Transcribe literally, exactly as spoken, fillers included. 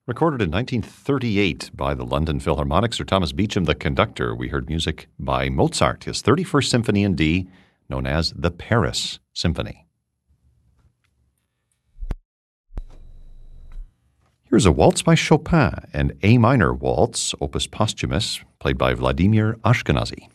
Recorded in nineteen thirty-eight by the London Philharmonic, Sir Thomas Beecham, the conductor. We heard music by Mozart, his thirty-first Symphony in D, known as the Paris Symphony. Here's a waltz by Chopin, an A minor waltz, opus posthumous, played by Vladimir Ashkenazy.